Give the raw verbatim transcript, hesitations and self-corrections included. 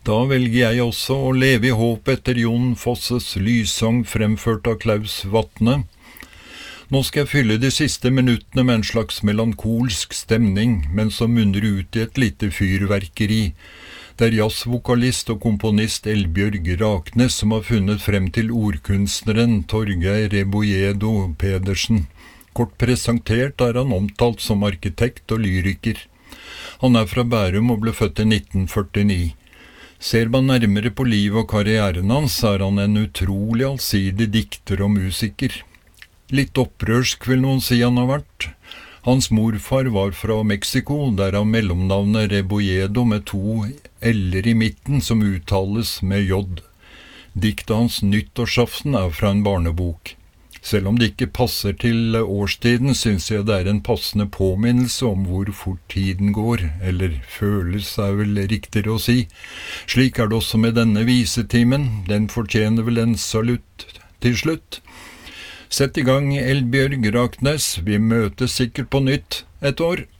Da velger jeg også å leve i håp etter Jon Fosses lyssang fremført av Klaus Vatne. Nå skal jeg fylle de siste minuttene med en slags melankolsk stemning, men som munner ut i et lite fyrverkeri. Det er jazzvokalist og komponist Eldbjørg Raknes som har funnet frem til ordkunstneren Torgeir Rebojedo Pedersen. Kort presentert er han omtalt som arkitekt og lyriker. Han er fra Bærum og ble født i nitten førtini. Ser man nærmere på livet og karrieren hans, er han en utrolig allsidig dikter og musiker. Litt opprørsk vil noen si han har vært. Hans morfar var fra Mexico, derav mellomnavnet Rebolledo med to L-er i midten som uttales med J. Diktet hans Nyttårsaften er fra en barnebok. Selv om det ikke passer til årstiden, synes jeg det er en passende påminnelse om hvor fort tiden går, eller føles er vel riktigere å si. Slik er det også med denne visetimen, den fortjener vel en salutt til slutt. Sett i gang, Eldbjørg Raknes, vi møtes sikkert på nytt et år.